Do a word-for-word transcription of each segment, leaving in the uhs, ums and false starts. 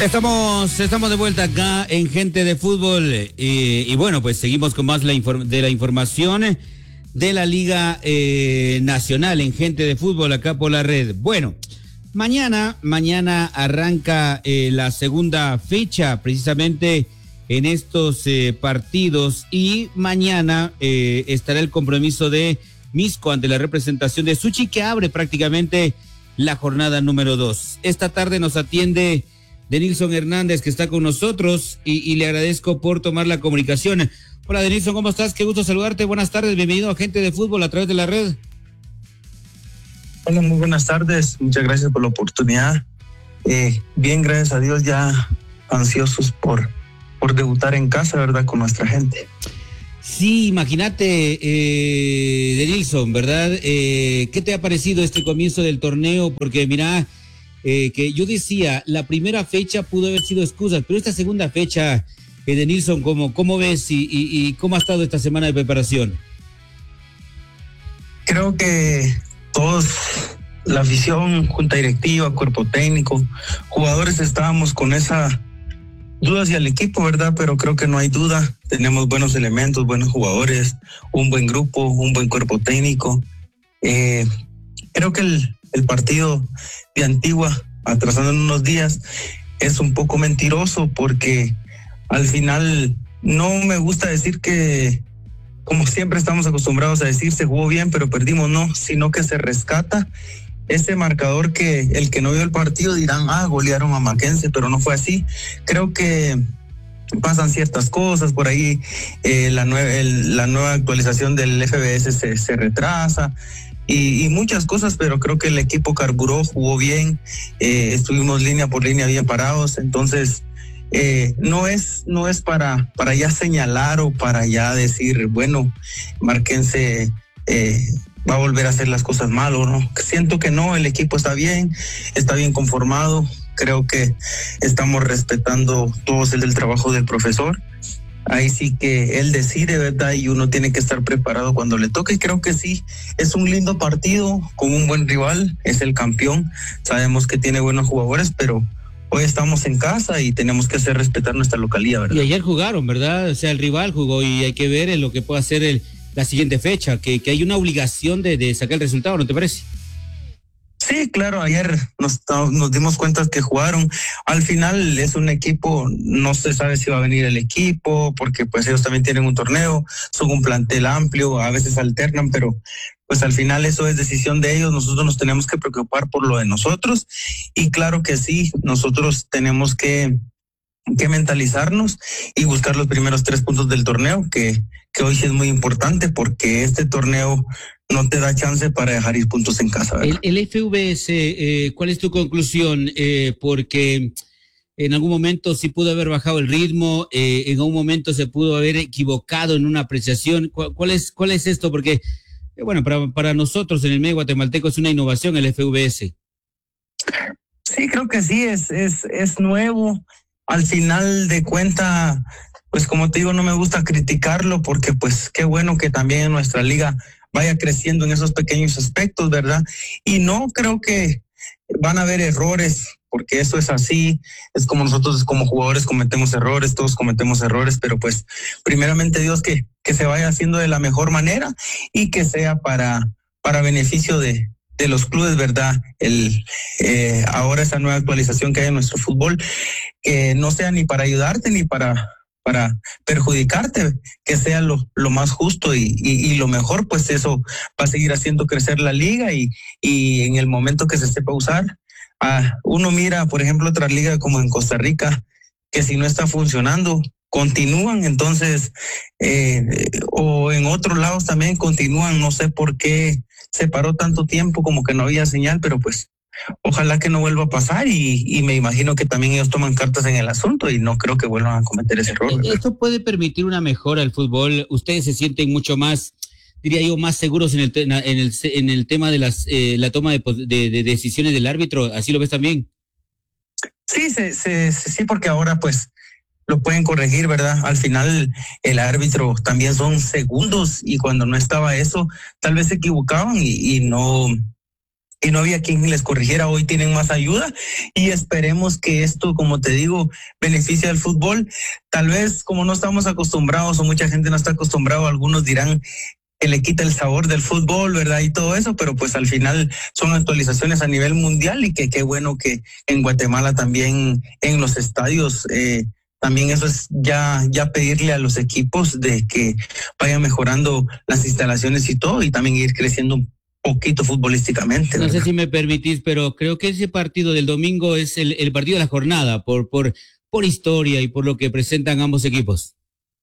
Estamos, estamos de vuelta acá en Gente de Fútbol y, y bueno, pues seguimos con más la inform- de la información de la Liga eh, Nacional en Gente de Fútbol acá por la red. Bueno, mañana, mañana arranca eh, la segunda fecha precisamente en estos eh, partidos y mañana eh, estará el compromiso de Misco ante la representación de Suchi que abre prácticamente la jornada número dos. Esta tarde nos atiende Denilson Hernández, que está con nosotros, y, y le agradezco por tomar la comunicación. Hola, Denilson, ¿cómo estás? Qué gusto saludarte. Buenas tardes, bienvenido a Gente de Fútbol a través de la red. Hola, muy buenas tardes. Muchas gracias por la oportunidad. Eh, bien, gracias a Dios, ya ansiosos por, por debutar en casa, ¿verdad? Con nuestra gente. Sí, imagínate, eh, Denilson, ¿verdad? Eh, ¿Qué te ha parecido este comienzo del torneo? Porque mira, eh, que yo decía, la primera fecha pudo haber sido excusas, pero esta segunda fecha, eh, Denilson, ¿cómo, cómo ves y, y, y cómo ha estado esta semana de preparación? Creo que todos, la afición, junta directiva, cuerpo técnico, jugadores, estábamos con esa duda hacia el equipo, ¿verdad? Pero creo que no hay duda. Tenemos buenos elementos, buenos jugadores, un buen grupo, un buen cuerpo técnico. Eh, creo que el, el partido de Antigua, atrasando en unos días, es un poco mentiroso porque al final no me gusta decir que, como siempre estamos acostumbrados a decir, se jugó bien, pero perdimos, no, sino que se rescata ese marcador que el que no vio el partido dirán, ah, golearon a Mackenzie, pero no fue así. Creo que pasan ciertas cosas por ahí, eh, la, nueva, el, la nueva actualización del F B S se, se retrasa y, y muchas cosas, pero creo que el equipo carburó, jugó bien, eh, estuvimos línea por línea bien parados, entonces eh, no es no es para, para ya señalar o para ya decir, bueno, Mackenzie eh, va a volver a hacer las cosas mal o no. Siento que no, el equipo está bien, está bien conformado. Creo que estamos respetando todos el del trabajo del profesor. Ahí sí que él decide, ¿verdad? Y uno tiene que estar preparado cuando le toque. Y creo que sí, es un lindo partido con un buen rival, es el campeón. Sabemos que tiene buenos jugadores, pero hoy estamos en casa y tenemos que hacer respetar nuestra localidad, ¿verdad? Y ayer jugaron, ¿verdad? O sea, el rival jugó y hay que ver en lo que puede hacer el la siguiente fecha, que, que hay una obligación de, de sacar el resultado, ¿no te parece? Sí, claro, ayer nos, nos dimos cuenta que jugaron. Al final es un equipo, no se sabe si va a venir el equipo, porque pues ellos también tienen un torneo, son un plantel amplio, a veces alternan, pero pues al final eso es decisión de ellos. Nosotros nos tenemos que preocupar por lo de nosotros y claro que sí, nosotros tenemos que que mentalizarnos y buscar los primeros tres puntos del torneo, que, que hoy sí es muy importante porque este torneo no te da chance para dejar ir puntos en casa, ¿verdad? El, el F V S, eh, ¿cuál es tu conclusión? Eh, porque en algún momento sí pudo haber bajado el ritmo, eh, en algún momento se pudo haber equivocado en una apreciación. ¿Cuál, cuál es, cuál es esto? Porque, eh, bueno, para, para nosotros en el medio guatemalteco es una innovación el F V S. Sí, creo que sí, es, es, es nuevo. Al final de cuenta, pues como te digo, no me gusta criticarlo porque pues qué bueno que también en nuestra liga vaya creciendo en esos pequeños aspectos, ¿verdad? Y no creo que van a haber errores, porque eso es así, es como nosotros como jugadores cometemos errores, todos cometemos errores, pero pues primeramente Dios que, que se vaya haciendo de la mejor manera y que sea para, para beneficio de de los clubes, ¿verdad? El eh, ahora esa nueva actualización que hay en nuestro fútbol, que no sea ni para ayudarte ni para, para perjudicarte, que sea lo, lo más justo y, y, y lo mejor, pues eso va a seguir haciendo crecer la liga y, y en el momento que se sepa usar, ah, uno mira, por ejemplo, otra liga como en Costa Rica, que si no está funcionando, continúan, entonces, eh, o en otros lados también continúan, no sé por qué se paró tanto tiempo, como que no había señal, pero pues ojalá que no vuelva a pasar y, y me imagino que también ellos toman cartas en el asunto y no creo que vuelvan a cometer ese error, ¿verdad? ¿Esto puede permitir una mejora al fútbol? ¿Ustedes se sienten mucho más, diría yo, más seguros en el, en el, en el tema de las eh, la toma de, de, de decisiones del árbitro? ¿Así lo ves también? Sí, se, se, sí, porque ahora pues lo pueden corregir, ¿verdad? Al final el árbitro también son segundos y cuando no estaba eso, tal vez se equivocaban y, y no y no había quien les corrigiera. Hoy tienen más ayuda y esperemos que esto, como te digo, beneficie al fútbol. Tal vez como no estamos acostumbrados o mucha gente no está acostumbrado, algunos dirán que le quita el sabor del fútbol, ¿verdad? Y todo eso, pero pues al final son actualizaciones a nivel mundial y que qué bueno que en Guatemala también en los estadios, eh, también eso es ya, ya pedirle a los equipos de que vayan mejorando las instalaciones y todo y también ir creciendo un poquito futbolísticamente. No ¿verdad? sé si me permitís, pero creo que ese partido del domingo es el, el partido de la jornada por, por, por historia y por lo que presentan ambos equipos.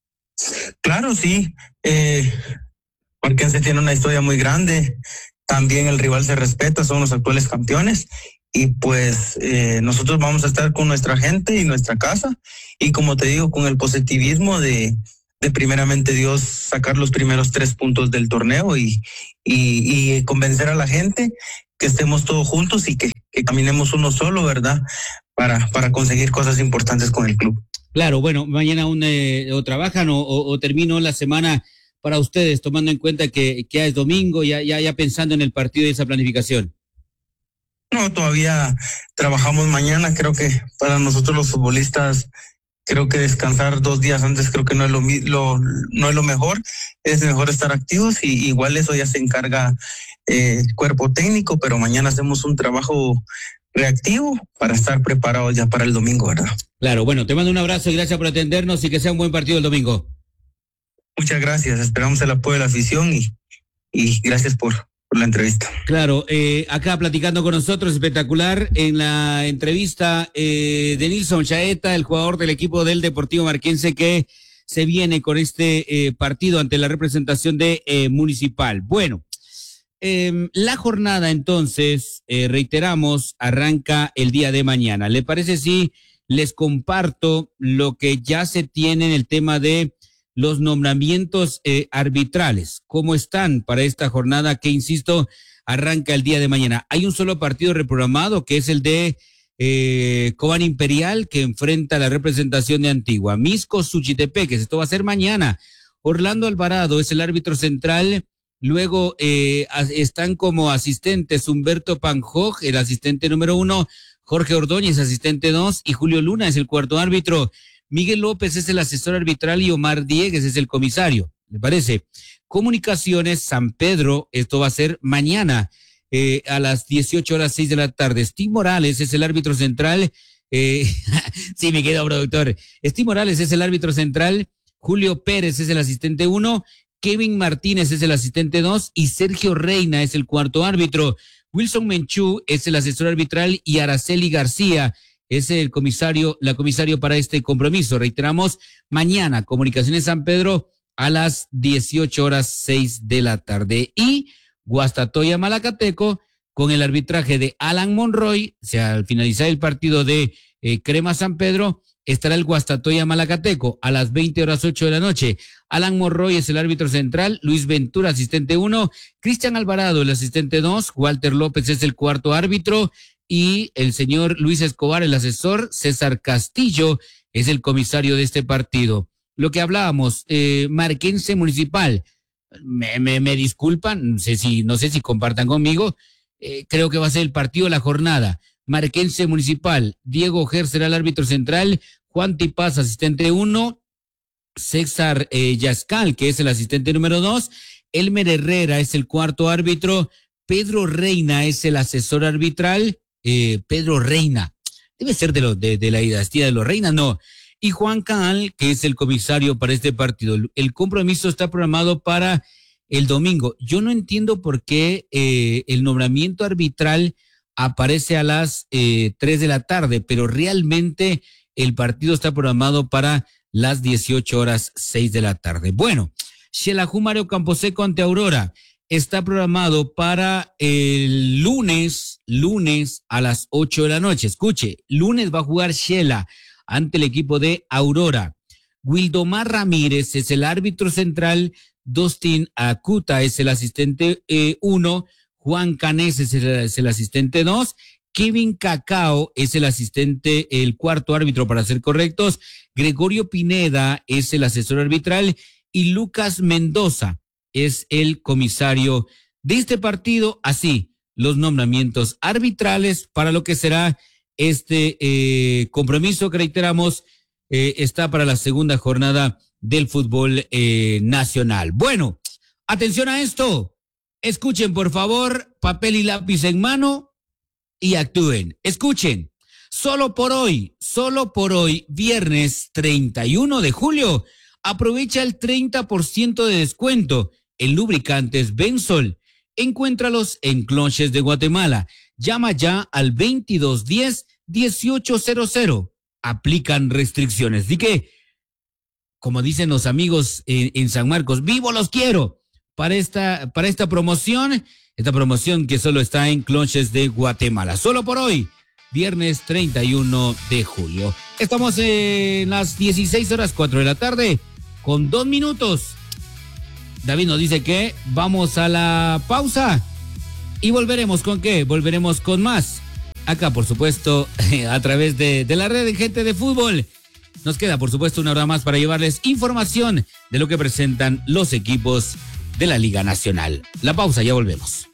Claro, sí. Eh, Marquense tiene una historia muy grande, también el rival se respeta, son los actuales campeones y pues eh, nosotros vamos a estar con nuestra gente y nuestra casa y como te digo, con el positivismo de, de primeramente Dios sacar los primeros tres puntos del torneo y, y, y convencer a la gente que estemos todos juntos y que, que caminemos uno solo, ¿verdad? Para, para conseguir cosas importantes con el club. Claro, bueno, mañana aún eh, o trabajan o, o, o terminó la semana para ustedes, tomando en cuenta que, que ya es domingo, ya, ya, ya pensando en el partido y esa planificación. No, todavía trabajamos mañana, creo que para nosotros los futbolistas, creo que descansar dos días antes creo que no es lo, lo, no es lo mejor, es mejor estar activos y igual eso ya se encarga eh, cuerpo técnico, pero mañana hacemos un trabajo reactivo para estar preparados ya para el domingo, ¿verdad? Claro, bueno, te mando un abrazo y gracias por atendernos y que sea un buen partido el domingo. Muchas gracias, esperamos el apoyo de la afición y, y gracias por, por la entrevista. Claro, eh, acá platicando con nosotros, espectacular, en la entrevista eh, de Nilson Chaeta, el jugador del equipo del Deportivo Marquense que se viene con este eh, partido ante la representación de eh, Municipal. Bueno, eh, la jornada entonces, eh, reiteramos, arranca el día de mañana. ¿Le parece si les comparto lo que ya se tiene en el tema de los nombramientos eh, arbitrales? ¿Cómo están para esta jornada que, insisto, arranca el día de mañana? Hay un solo partido reprogramado, que es el de eh, Cobán Imperial, que enfrenta a la representación de Antigua. Misco Suchitepeques, esto va a ser mañana. Orlando Alvarado es el árbitro central. Luego eh, están como asistentes Humberto Panjoj, el asistente número uno, Jorge Ordóñez, asistente dos, y Julio Luna es el cuarto árbitro. Miguel López es el asesor arbitral y Omar Diegues es el comisario, ¿me parece? Comunicaciones San Pedro, esto va a ser mañana eh, a las dieciocho horas seis de la tarde. Steve Morales es el árbitro central. Eh, sí, me quedo, productor. Steve Morales es el árbitro central. Julio Pérez es el asistente uno. Kevin Martínez es el asistente dos. Y Sergio Reina es el cuarto árbitro. Wilson Menchú es el asesor arbitral y Araceli García es el comisario, la comisario para este compromiso. Reiteramos, mañana, Comunicaciones San Pedro a las dieciocho horas seis de la tarde. Y Guastatoya Malacateco con el arbitraje de Alan Monroy. O sea, al finalizar el partido de eh, Crema San Pedro, estará el Guastatoya Malacateco a las veinte horas ocho de la noche. Alan Monroy es el árbitro central, Luis Ventura, asistente uno, Cristian Alvarado, el asistente dos, Walter López es el cuarto árbitro, y el señor Luis Escobar, el asesor. César Castillo es el comisario de este partido. Lo que hablábamos, eh, Marquense Municipal, me, me, me disculpan, no sé si, no sé si compartan conmigo, eh, creo que va a ser el partido de la jornada. Marquense Municipal, Diego Ger será el árbitro central, Juan Tipaz, asistente uno, César eh, Yascal, que es el asistente número dos, Elmer Herrera es el cuarto árbitro, Pedro Reina es el asesor arbitral. Eh, Pedro Reina, debe ser de, lo, de, de la dinastía de los Reina, no. Y Juan Caal, que es el comisario para este partido. El compromiso está programado para el domingo. Yo no entiendo por qué eh, el nombramiento arbitral aparece a las eh, tres de la tarde, pero realmente el partido está programado para las dieciocho horas seis de la tarde. Bueno, Xelajú Mario Camposeco ante Aurora está programado para el lunes, lunes a las ocho de la noche. Escuche, lunes va a jugar Xela ante el equipo de Aurora. Wildomar Ramírez es el árbitro central, Dustin Acuta es el asistente uno, eh, Juan Canés es el, es el asistente dos, Kevin Cacao es el asistente, el cuarto árbitro para ser correctos, Gregorio Pineda es el asesor arbitral y Lucas Mendoza es el comisario de este partido. Así, los nombramientos arbitrales para lo que será este eh, compromiso que reiteramos eh, está para la segunda jornada del fútbol eh, nacional. Bueno, atención a esto. Escuchen, por favor, papel y lápiz en mano y actúen. Escuchen. Solo por hoy, solo por hoy, viernes treinta y uno de julio, aprovecha el treinta por ciento de descuento en lubricantes Bensol. Encuéntralos en Cloches de Guatemala. Llama ya al veintidós diez dieciocho cero cero. Aplican restricciones. Así que, como dicen los amigos en, en San Marcos, ¡vivo los quiero! Para esta, para esta promoción, esta promoción que solo está en Cloches de Guatemala. Solo por hoy, viernes treinta y uno de julio. Estamos en las dieciséis horas cuatro de la tarde con dos minutos. David nos dice que vamos a la pausa y volveremos con qué, volveremos con más. Acá, por supuesto, a través de, de la red de Gente de Fútbol. Nos queda, por supuesto, una hora más para llevarles información de lo que presentan los equipos de la Liga Nacional. La pausa, ya volvemos.